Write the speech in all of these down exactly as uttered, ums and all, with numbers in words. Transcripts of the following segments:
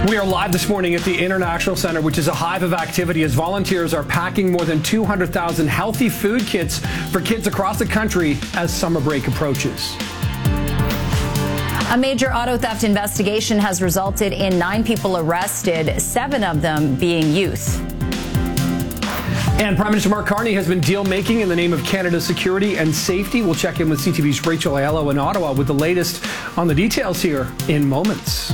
We are live this morning at the International Center, which is a hive of activity as volunteers are packing more than two hundred thousand healthy food kits for kids across the country as summer break approaches. A major auto theft investigation has resulted in nine people arrested, seven of them being youth. And Prime Minister Mark Carney has been deal-making in the name of Canada's security and safety. We'll check in with C T V's Rachel Aiello in Ottawa with the latest on the details here in moments.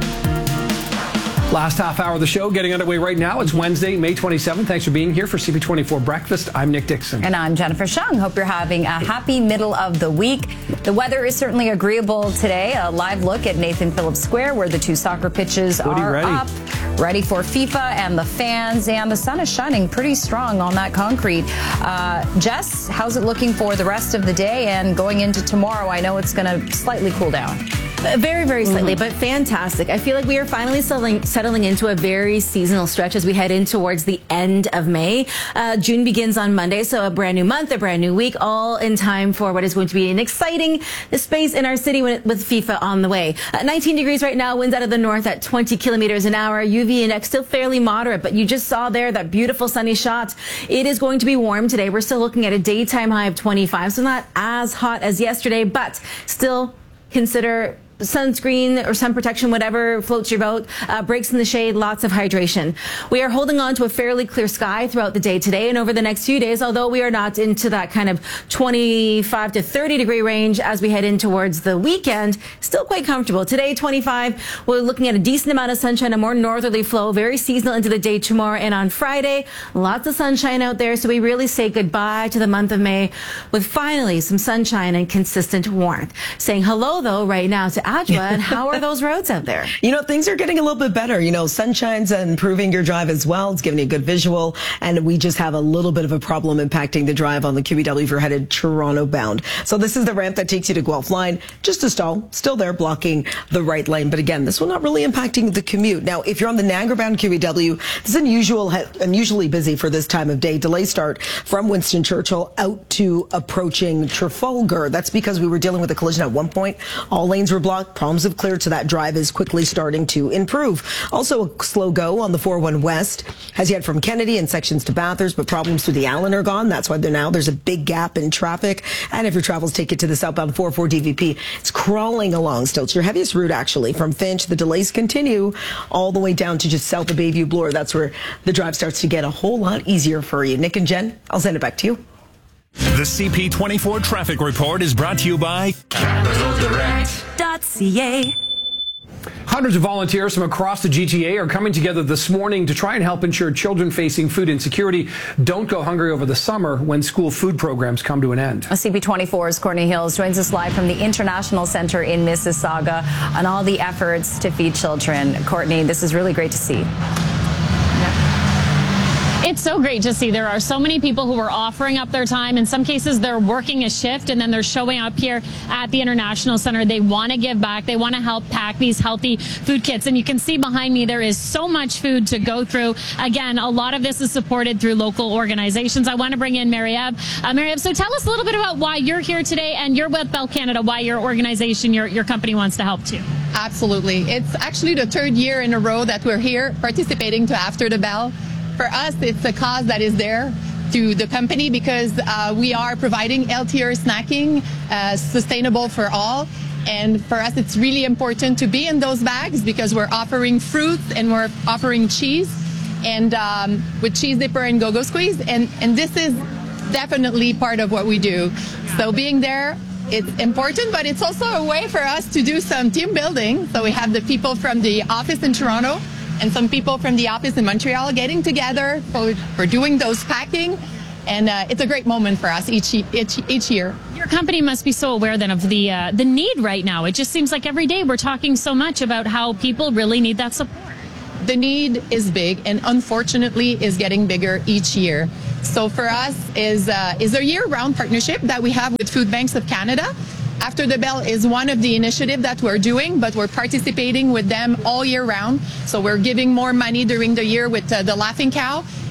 Last half hour of the show getting underway right now. It's Wednesday, May twenty-seventh. Thanks for being here for C P twenty-four Breakfast. I'm Nick Dixon. And I'm Jennifer Shung. Hope you're having a happy middle of the week. The weather is certainly agreeable today. A live look at Nathan Phillips Square where the two soccer pitches Woody are ready. up. Ready for FIFA and the fans. And the sun is shining pretty strong on that concrete. Uh, Jess, how's it looking for the rest of the day and going into tomorrow? I know it's going to slightly cool down. Very, very slightly, Mm-hmm. but fantastic. I feel like we are finally settling, settling into a very seasonal stretch as we head in towards the end of May. Uh, June begins on Monday, so a brand new month, a brand new week, all in time for what is going to be an exciting space in our city with, with FIFA on the way. Uh, nineteen degrees right now, winds out of the north at twenty kilometers an hour. U V index still fairly moderate, but you just saw there that beautiful sunny shot. It is going to be warm today. We're still looking at a daytime high of twenty-five, so not as hot as yesterday, but still consider sunscreen or sun protection, whatever floats your boat, uh, breaks in the shade, lots of hydration. We are holding on to a fairly clear sky throughout the day today and over the next few days, although we are not into that kind of twenty-five to thirty degree range as we head in towards the weekend. Still quite comfortable. Today, twenty-five, we're looking at a decent amount of sunshine, a more northerly flow, very seasonal into the day tomorrow and on Friday. Lots of sunshine out there, so we really say goodbye to the month of May with finally some sunshine and consistent warmth. Saying hello, though, right now to Adwa, and how are those roads out there? You know, things are getting a little bit better. You know, sunshine's improving your drive as well. It's giving you a good visual. And we just have a little bit of a problem impacting the drive on the Q B W if you're headed Toronto bound. So this is the ramp that takes you to Guelph Line. Just a stall, still there blocking the right lane. But again, this will not really impacting the commute. Now, if you're on the Niagara bound Q B W, this is unusual, unusually busy for this time of day. Delay start from Winston Churchill out to approaching Trafalgar. That's because we were dealing with a collision at one point. All lanes were blocked. Problems have cleared, so that drive is quickly starting to improve. Also a slow go on the four one West as you head from Kennedy and sections to Bathurst, but problems through the Allen are gone. That's why there now there's a big gap in traffic. And if your travels take you to the southbound four four D V P, it's crawling along still. It's your heaviest route, actually, from Finch. The delays continue all the way down to just south of Bayview Bloor. That's where the drive starts to get a whole lot easier for you. Nick and Jen, I'll send it back to you. The C P twenty-four Traffic Report is brought to you by Capital Direct dot C A. Hundreds of volunteers from across the G T A are coming together this morning to try and help ensure children facing food insecurity don't go hungry over the summer when school food programs come to an end. C P twenty-four's Courtney Hills joins us live from the International Center in Mississauga on all the efforts to feed children. Courtney, this is really great to see. It's so great to see. There are so many people who are offering up their time. In some cases, they're working a shift and then they're showing up here at the International Center. They want to give back. They want to help pack these healthy food kits. And you can see behind me, there is so much food to go through. Again, a lot of this is supported through local organizations. I want to bring in Mary-Eb. Uh, Mary-Eb, so tell us a little bit about why you're here today and you're with Bell Canada, why your organization, your, your company wants to help too. Absolutely. It's actually the third year in a row that we're here participating to After the Bell. For us, it's a cause that is there to the company because uh, we are providing healthier snacking, uh, sustainable for all. And for us, it's really important to be in those bags because we're offering fruits and we're offering cheese and um, with Cheese Dipper and Go-Go Squeeze. And, and this is definitely part of what we do. So being there, it's important, but it's also a way for us to do some team building. So we have the people from the office in Toronto and some people from the office in Montreal getting together for, for doing those packing. And uh, it's a great moment for us each, each each year. Your company must be so aware then of the uh, the need right now. It just seems like every day we're talking so much about how people really need that support. The need is big and unfortunately is getting bigger each year. So for us is, uh, is a year-round partnership that we have with Food Banks of Canada. After the Bell is one of the initiatives that we're doing, but we're participating with them all year round. So we're giving more money during the year with uh, the Laughing Cow.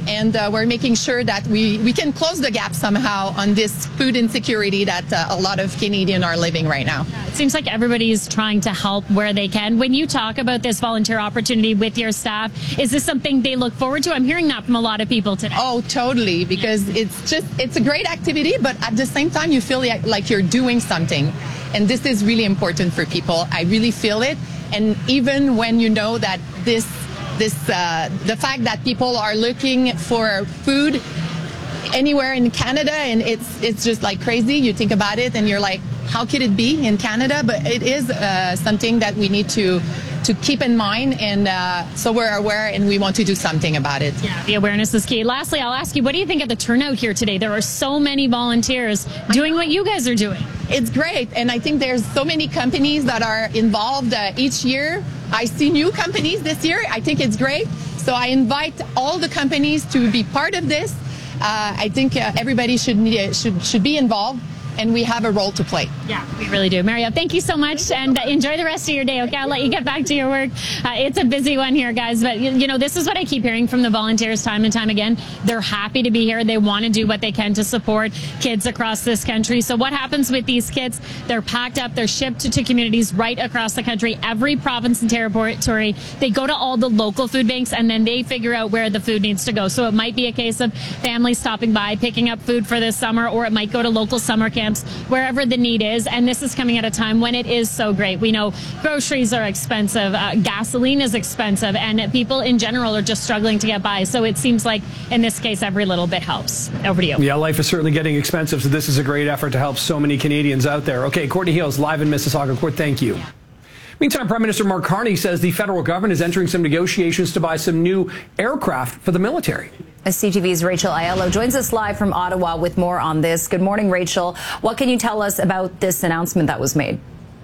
and uh, we're making sure that we, we can close the gap somehow on this food insecurity that uh, a lot of Canadians are living right now. It seems like everybody's trying to help where they can. When you talk about this volunteer opportunity with your staff, is this something they look forward to? I'm hearing that from a lot of people today. Oh, totally, because it's just, it's a great activity, but at the same time, you feel like you're doing something. And this is really important for people. I really feel it. And even when you know that this, this, uh, the fact that people are looking for food anywhere in Canada, and it's, it's just like crazy. You think about it and you're like, how could it be in Canada? But it is uh, something that we need to to keep in mind, and uh, so we're aware and we want to do something about it. Yeah, the awareness is key. Lastly, I'll ask you, what do you think of the turnout here today? There are so many volunteers doing what you guys are doing. It's great, and I think there's so many companies that are involved uh, each year. I see new companies this year. I think it's great. So I invite all the companies to be part of this. Uh, I think uh, everybody should, should, should be involved. And we have a role to play. Yeah, we really do. Mario, thank you so much, and uh, enjoy the rest of your day. Okay, I'll let you get back to your work. Uh, it's a busy one here, guys, but you, you know, this is what I keep hearing from the volunteers time and time again. They're happy to be here. They want to do what they can to support kids across this country. So what happens with these kits? They're packed up. They're shipped to, to communities right across the country, every province and territory. They go to all the local food banks, and then they figure out where the food needs to go. So it might be a case of families stopping by, picking up food for this summer, or it might go to local summer camps, wherever the need is. And this is coming at a time when it is so great. We know groceries are expensive, uh, gasoline is expensive, and people in general are just struggling to get by. So it seems like in this case, every little bit helps. Over to you. Yeah, life is certainly getting expensive, so this is a great effort to help so many Canadians out there. Okay, Courtney Hales live in Mississauga. Court, thank you. Meantime, Prime Minister Mark Carney says the federal government is entering some negotiations to buy some new aircraft for the military. C T V's Rachel Aiello joins us live from Ottawa with more on this. Good morning, Rachel. What can you tell us about this announcement that was made?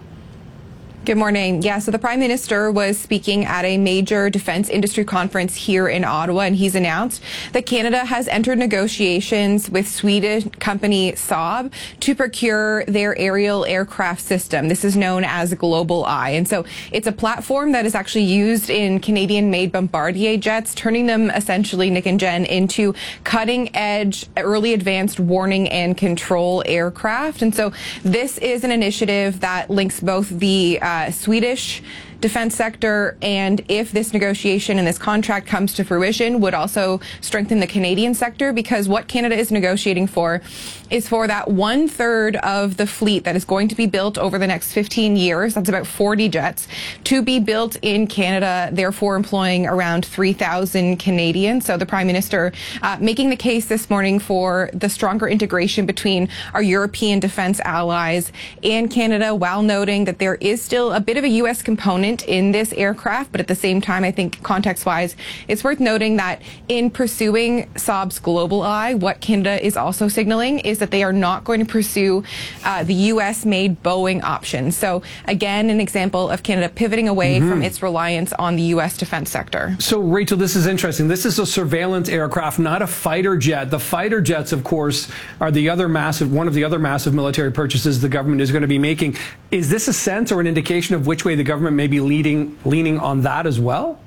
Good morning. Yeah, so the Prime Minister was speaking at a major defense industry conference here in Ottawa, and he's announced that Canada has entered negotiations with Swedish company Saab to procure their aerial aircraft system. This is known as Global Eye. And so it's a platform that is actually used in Canadian-made Bombardier jets, turning them essentially, Nick and Jen, into cutting-edge, early advanced warning and control aircraft. And so this is an initiative that links both the uh, Uh, Swedish defense sector, and if this negotiation and this contract comes to fruition, would also strengthen the Canadian sector, because what Canada is negotiating for is for that one third of the fleet that is going to be built over the next fifteen years, that's about forty jets, to be built in Canada, therefore employing around three thousand Canadians. So the Prime Minister uh, making the case this morning for the stronger integration between our European defense allies and Canada, while noting that there is still a bit of a U S component in this aircraft. But at the same time, I think context-wise, it's worth noting that in pursuing Saab's Global Eye, what Canada is also signaling is that they are not going to pursue uh, the U S-made Boeing option. So again, an example of Canada pivoting away mm-hmm. from its reliance on the U S defense sector. So Rachel, this is interesting. This is a surveillance aircraft, not a fighter jet. The fighter jets, of course, are the other massive, one of the other massive military purchases the government is going to be making. Is this a sense or an indication of which way the government may be leading, leaning on that as well?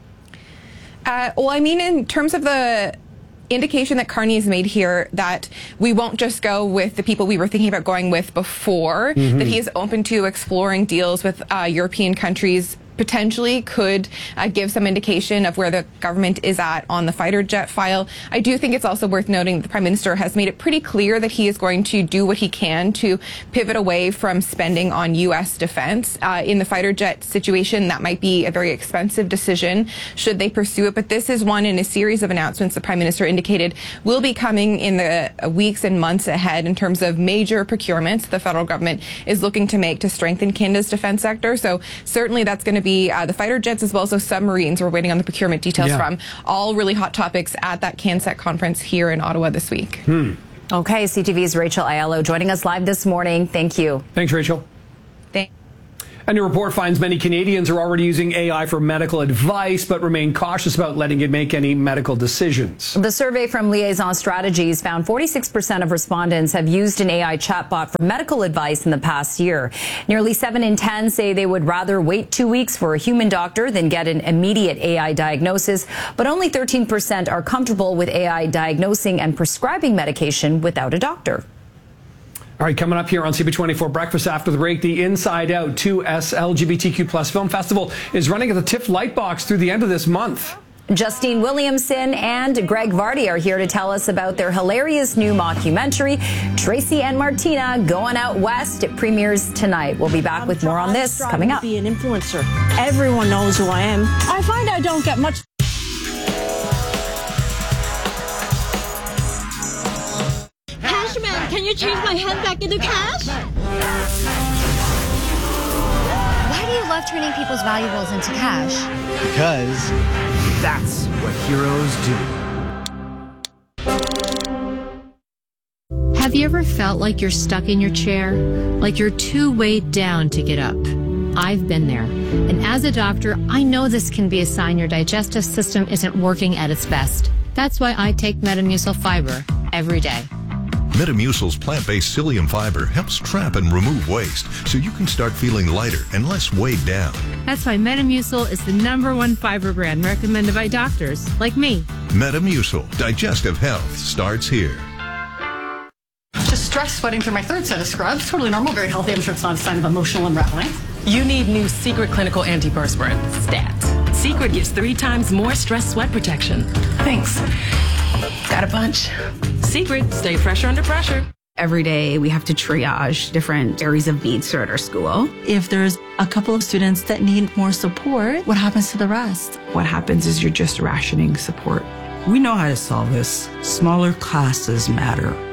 Uh, well, I mean, in terms of the indication that Carney has made here, that we won't just go with the people we were thinking about going with before, mm-hmm. that he is open to exploring deals with uh, European countries, potentially could uh, give some indication of where the government is at on the fighter jet file. I do think it's also worth noting that the Prime Minister has made it pretty clear that he is going to do what he can to pivot away from spending on U S defense. Uh, in the fighter jet situation, that might be a very expensive decision should they pursue it. But this is one in a series of announcements the Prime Minister indicated will be coming in the weeks and months ahead in terms of major procurements the federal government is looking to make to strengthen Canada's defense sector. So certainly that's going to be Uh, the fighter jets as well as those submarines we're waiting on the procurement details yeah. from. All really hot topics at that CanSec conference here in Ottawa this week. Hmm. Okay, C T V's Rachel Aiello joining us live this morning. Thank you. Thanks, Rachel. Thanks. A new report finds many Canadians are already using A I for medical advice, but remain cautious about letting it make any medical decisions. The survey from Liaison Strategies found forty-six percent of respondents have used an A I chatbot for medical advice in the past year. Nearly seven in ten say they would rather wait two weeks for a human doctor than get an immediate A I diagnosis, but only thirteen percent are comfortable with A I diagnosing and prescribing medication without a doctor. All right, coming up here on C B twenty-four Breakfast after the break, the Inside Out two S L G B T Q plus film festival is running at the TIFF Lightbox through the end of this month. Justine Williamson and Greg Vardy are here to tell us about their hilarious new mockumentary, Tracy and Martina Going Out West. It premieres tonight. We'll be back with more on this coming up. Be an influencer. Everyone knows who I am. I find I don't get much. Cashman, can you change my hand back into cash? Why do you love turning people's valuables into cash? Because that's what heroes do. Have you ever felt like you're stuck in your chair? Like you're too weighed down to get up? I've been there. And as a doctor, I know this can be a sign your digestive system isn't working at its best. That's why I take Metamucil Fiber every day. Metamucil's plant-based psyllium fiber helps trap and remove waste so you can start feeling lighter and less weighed down. That's why Metamucil is the number one fiber brand recommended by doctors like me. Metamucil. Digestive health starts here. Just stress sweating through my third set of scrubs. Totally normal, very healthy. I'm sure it's not a sign of emotional unraveling. You need new Secret Clinical Antiperspirant, STAT. Secret gives three times more stress sweat protection. Thanks. Got a bunch. Secret, stay fresher under pressure. Every day we have to triage different areas of needs throughout our school. If there's a couple of students that need more support, what happens to the rest? What happens is you're just rationing support. We know how to solve this. Smaller classes matter.